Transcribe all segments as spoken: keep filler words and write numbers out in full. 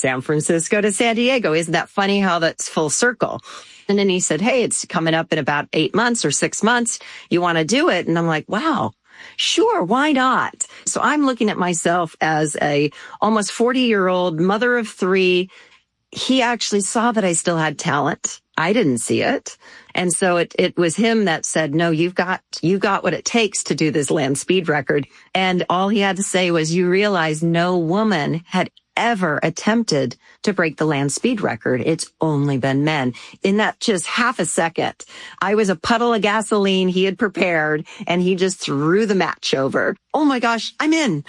San Francisco to San Diego. Isn't that funny how that's full circle? And then he said, hey, it's coming up in about eight months or six months. You want to do it? And I'm like, wow, sure. Why not? So I'm looking at myself as a almost forty year old mother of three. He actually saw that I still had talent. I didn't see it. And so it, it was him that said, no, you've got, you got what it takes to do this land speed record. And all he had to say was, you realize no woman had ever attempted to break the land speed record. It's only been men. In that just half a second, I was a puddle of gasoline he had prepared, and he just threw the match over. Oh my gosh, I'm in.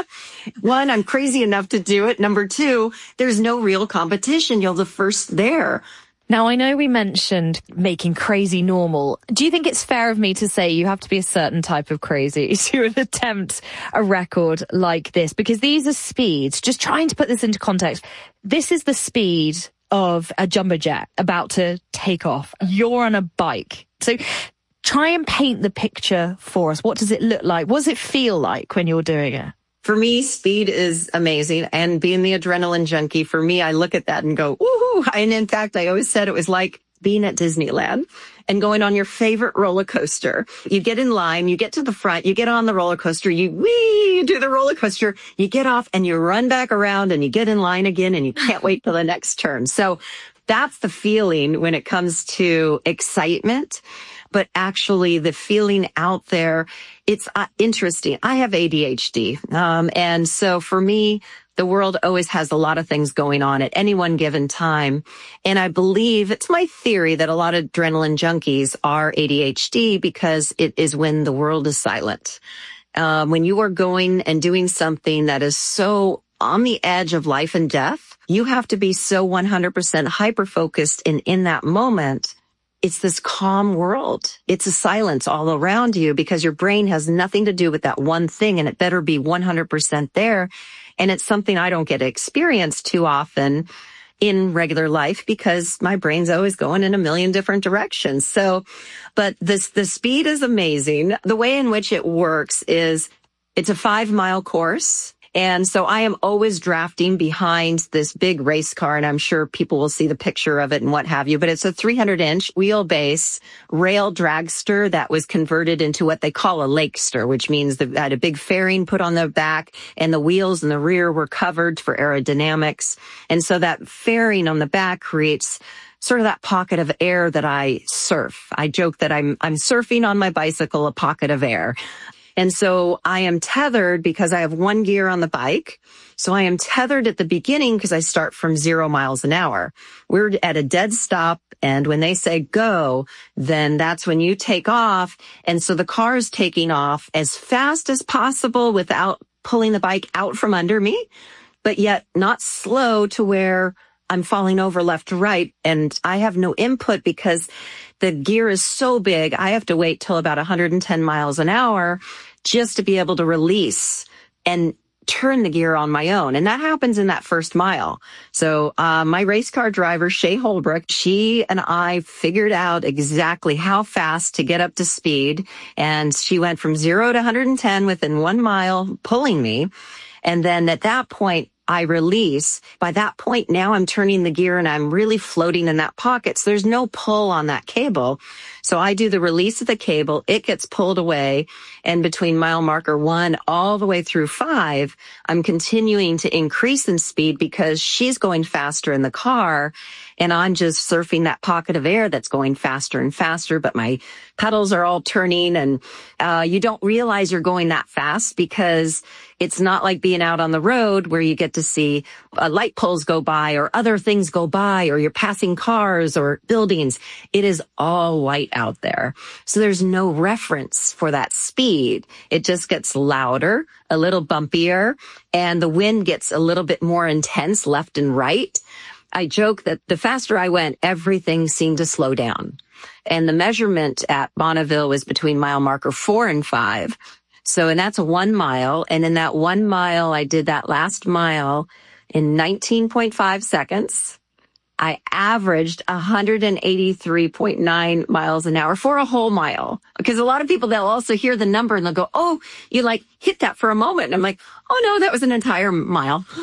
One, I'm crazy enough to do it. Number two, there's no real competition. You're the first there. Now, I know we mentioned making crazy normal. Do you think it's fair of me to say you have to be a certain type of crazy to attempt a record like this? Because these are speeds. Just trying to put this into context. This is the speed of a jumbo jet about to take off. You're on a bike. So try and paint the picture for us. What does it look like? What does it feel like when you're doing it? For me, speed is amazing. And being the adrenaline junkie, for me, I look at that and go, woohoo. And in fact, I always said it was like being at Disneyland and going on your favorite roller coaster. You get in line, you get to the front, you get on the roller coaster, you wee, you do the roller coaster, you get off and you run back around and you get in line again and you can't wait till the next turn. So that's the feeling when it comes to excitement. But actually the feeling out there, it's uh, interesting. I have A D H D. Um, and so for me, the world always has a lot of things going on at any one given time. And I believe, it's my theory, that a lot of adrenaline junkies are A D H D because it is when the world is silent. Um, when you are going and doing something that is so on the edge of life and death, you have to be so one hundred percent hyper-focused and in that moment. It's this calm world. It's a silence all around you because your brain has nothing to do with that one thing, and it better be one hundred percent there. And it's something I don't get to experience too often in regular life because my brain's always going in a million different directions. So, but this, the speed is amazing. The way in which it works is it's a five mile course. And so I am always drafting behind this big race car, and I'm sure people will see the picture of it and what have you, but it's a three hundred inch wheelbase rail dragster that was converted into what they call a lakester, which means that had a big fairing put on the back and the wheels in the rear were covered for aerodynamics. And so that fairing on the back creates sort of that pocket of air that I surf. I joke that I'm, I'm surfing on my bicycle, a pocket of air. And so I am tethered because I have one gear on the bike. So I am tethered at the beginning because I start from zero miles an hour. We're at a dead stop. And when they say go, then that's when you take off. And so the car is taking off as fast as possible without pulling the bike out from under me, but yet not slow to where I'm falling over left to right. And I have no input because the gear is so big. I have to wait till about one hundred ten miles an hour just to be able to release and turn the gear on my own. And that happens in that first mile. So uh, my race car driver, Shay Holbrook, she and I figured out exactly how fast to get up to speed. And she went from zero to one hundred ten within one mile, pulling me. And then at that point, I release. By that point, now I'm turning the gear and I'm really floating in that pocket. So there's no pull on that cable. So I do the release of the cable. It gets pulled away. And between mile marker one all the way through five, I'm continuing to increase in speed because she's going faster in the car. And I'm just surfing that pocket of air that's going faster and faster. But my pedals are all turning. And uh, you don't realize you're going that fast because it's not like being out on the road where you get to see uh, light poles go by or other things go by or you're passing cars or buildings. It is all white out there. So there's no reference for that speed. It just gets louder, a little bumpier, and the wind gets a little bit more intense left and right. I joke that the faster I went, everything seemed to slow down. And the measurement at Bonneville was between mile marker four and five. So, and that's a one mile. And in that one mile, I did that last mile in nineteen point five seconds. I averaged one hundred eighty-three point nine miles an hour for a whole mile. Because a lot of people, they'll also hear the number and they'll go, oh, you like hit that for a moment. And I'm like, oh no, that was an entire mile.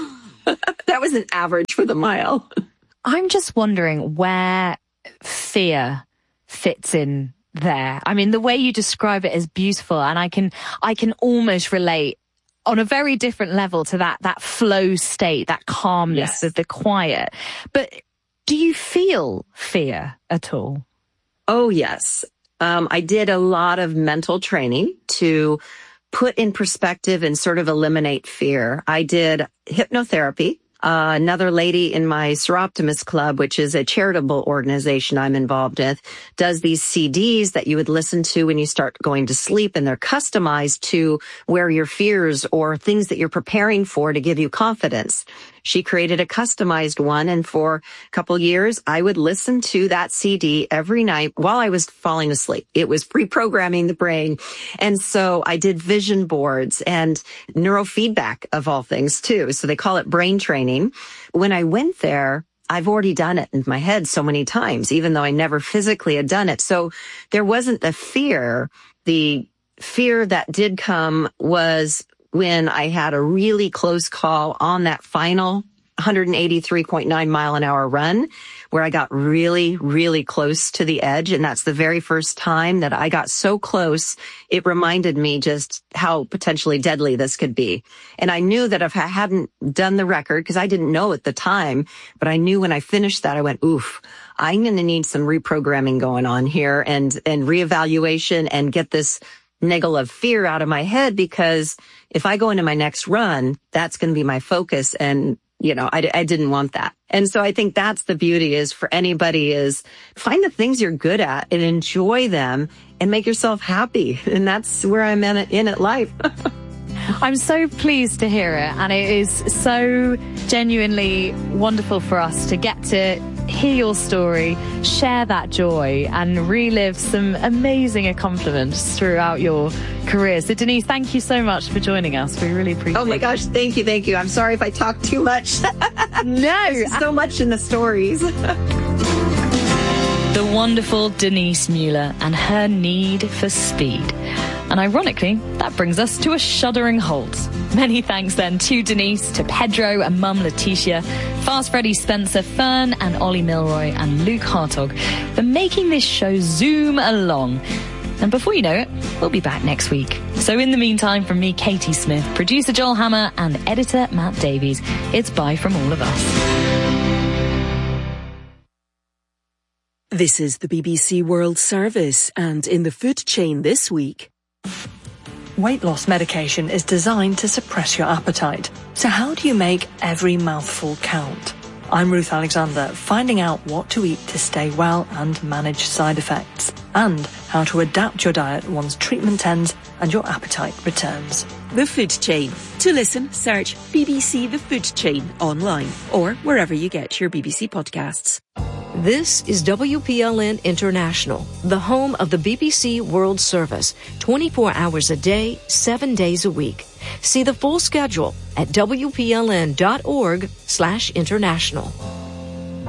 That was an average for the mile. I'm just wondering where fear fits in there. I mean, the way you describe it is beautiful, and I can I can almost relate on a very different level to that that flow state, that calmness Yes. of the quiet. But do you feel fear at all? Oh, yes. Um, I did a lot of mental training to put in perspective and sort of eliminate fear. I did hypnotherapy. Uh, another lady in my Seroptimus Club, which is a charitable organization I'm involved with, does these C Ds that you would listen to when you start going to sleep, and they're customized to where your fears or things that you're preparing for to give you confidence. She created a customized one, and for a couple years, I would listen to that C D every night while I was falling asleep. It was reprogramming the brain. And so I did vision boards and neurofeedback of all things too. So they call it brain training. When I went there, I've already done it in my head so many times, even though I never physically had done it. So there wasn't the fear. The fear that did come was when I had a really close call on that final one eighty-three point nine mile an hour run, where I got really, really close to the edge. And that's the very first time that I got so close, it reminded me just how potentially deadly this could be. And I knew that if I hadn't done the record, because I didn't know at the time, but I knew when I finished that, I went, oof, I'm going to need some reprogramming going on here and, and reevaluation and get this niggle of fear out of my head, because if I go into my next run, that's going to be my focus. And, you know, I, I didn't want that. And so I think that's the beauty is for anybody is find the things you're good at and enjoy them and make yourself happy. And that's where I'm in it, in at life. I'm so pleased to hear it, and it is so genuinely wonderful for us to get to hear your story, share that joy, and relive some amazing accomplishments throughout your career. So Denise, thank you so much for joining us. We really appreciate it. Oh my gosh, thank you, thank you. I'm sorry if I talk too much. No, There's so much in the stories. The wonderful Denise Mueller and her need for speed. And ironically, that brings us to a shuddering halt. Many thanks then to Denise, to Pedro and Mum Letitia, Fast Freddy Spencer, Fern and Ollie Milroy and Luke Hartog for making this show zoom along. And before you know it, we'll be back next week. So in the meantime, from me, Katie Smith, producer Joel Hammer and editor Matt Davies, it's bye from all of us. This is the B B C World Service, and in the food chain this week. Weight loss medication is designed to suppress your appetite. So how do you make every mouthful count? I'm Ruth Alexander, finding out what to eat to stay well and manage side effects, and how to adapt your diet once treatment ends and your appetite returns. The Food Chain. To listen, search B B C The Food Chain online or wherever you get your B B C podcasts. This is W P L N International, the home of the B B C World Service, twenty-four hours a day, seven days a week. See the full schedule at W P L N dot org slash international.